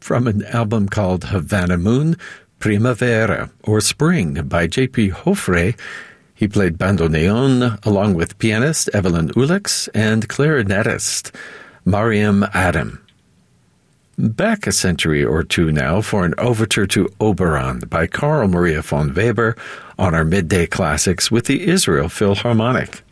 from an album called Havana Moon, Primavera, or Spring, by J.P. Hofre. He played bandoneon along with pianist Evelyn Ulix and clarinetist Mariam Adam. Back a century or two now for an overture to Oberon by Carl Maria von Weber on our Midday Classics with the Israel Philharmonic.